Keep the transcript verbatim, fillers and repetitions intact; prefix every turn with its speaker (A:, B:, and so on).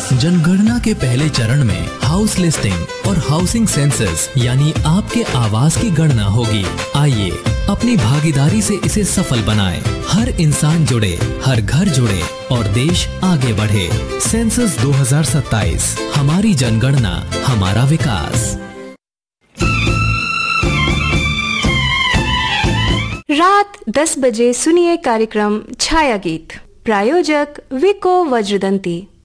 A: जनगणना के पहले चरण में हाउस लिस्टिंग और हाउसिंग सेंसस यानी आपके आवास की गणना होगी। आइए अपनी भागीदारी से इसे सफल बनाएं। हर इंसान जुड़े, हर घर जुड़े और देश आगे बढ़े। सेंसस दो हज़ार सत्ताईस, हमारी जनगणना, हमारा विकास।
B: रात दस बजे सुनिए कार्यक्रम छाया गीत। प्रायोजक विको वज्रदंती।